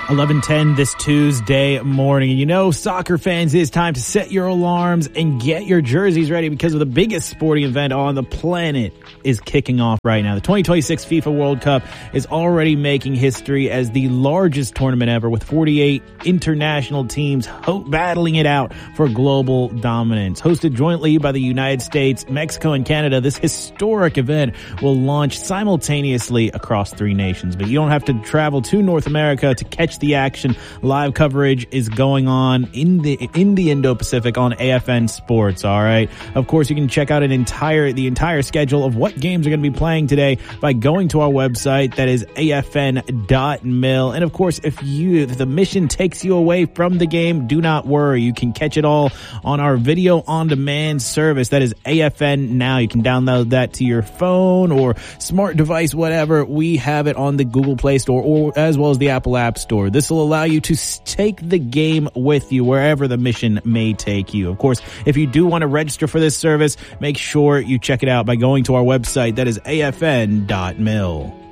11:10 this Tuesday morning. And you know, soccer fans, it's time to set your alarms and get your jerseys ready because of the biggest sporting event on the planet is kicking off right now. The 2026 FIFA World Cup is already making history as the largest tournament ever, with 48 international teams battling it out for global dominance. Hosted jointly by the United States, Mexico, and Canada, this historic event will launch simultaneously across 3 nations. But you don't have to travel to North America to catch the action. Live coverage is going on in the Indo-Pacific on AFN Sports. All right. Of course, you can check out the entire schedule of what games are going to be playing today by going to our website. That is afn.mil. And of course, if the mission takes you away from the game, do not worry. You can catch it all on our video on demand service. That is AFN Now. You can download that to your phone or smart device, whatever. We have it on the Google Play Store or as well as the Apple App Store. This will allow you to take the game with you wherever the mission may take you. Of course, if you do want to register for this service, make sure you check it out by going to our website. That is afn.mil.